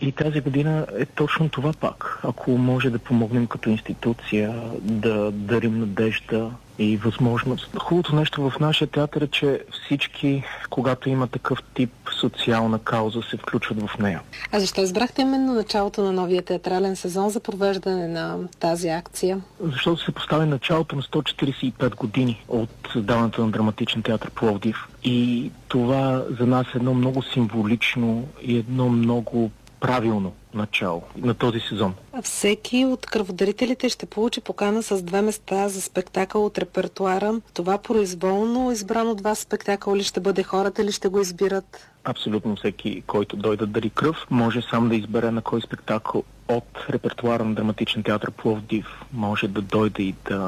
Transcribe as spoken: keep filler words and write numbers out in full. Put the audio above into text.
И тази година е точно това пак. Ако може да помогнем като институция, да дарим надежда и възможност. Хубавото нещо в нашия театър е, че всички, когато има такъв тип социална кауза, се включват в нея. А защо избрахте именно началото на новия театрален сезон за провеждане на тази акция? Защото се поставя началото на сто четиридесет и пет години от създаването на Драматичен театър Пловдив. И това за нас е едно много символично и едно много правилно начало на този сезон. Всеки от кръводарителите ще получи покана с две места за спектакъл от репертуара. Това произволно избран от вас спектакъл ли ще бъде, хората ли ще го избират? Абсолютно всеки, който дойде да дари кръв, може сам да избере на кой спектакъл от репертуара на Драматичен театър Пловдив може да дойде и да